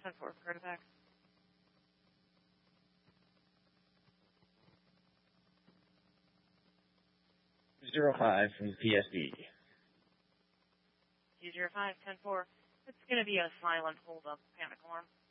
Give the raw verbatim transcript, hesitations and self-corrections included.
ten four, card attack. Zero five from the P S D. Two zero five, ten four. It's going to be a silent hold-up panic alarm.